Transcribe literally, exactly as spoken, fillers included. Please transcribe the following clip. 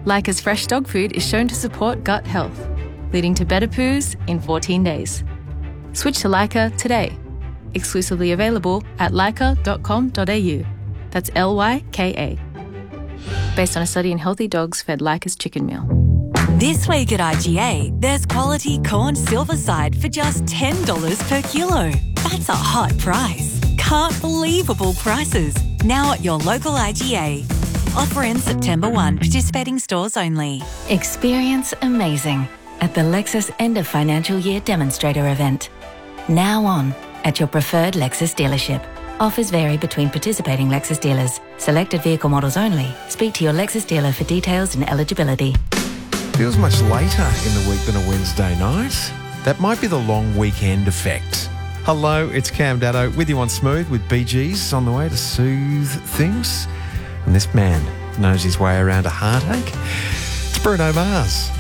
Leica's fresh dog food is shown to support gut health, leading to better poos in fourteen days. Switch to Leica today. Exclusively available at leica dot com dot a u. That's L Y K A. Based on a study in healthy dogs fed Leica's chicken meal. This week at I G A, there's quality corn silverside for just ten dollars per kilo. That's a hot price. Can't believable prices. Now at your local I G A. Offer ends September first. Participating stores only. Experience amazing at the Lexus End of Financial Year Demonstrator event. Now on at your preferred Lexus dealership. Offers vary between participating Lexus dealers. Selected vehicle models only. Speak to your Lexus dealer for details and eligibility. Feels much later in the week than a Wednesday night. That might be the long weekend effect. Hello, it's Cam Daddo with you on Smooth with B Gs on the way to soothe things. And this man knows his way around a heartache. It's Bruno Mars.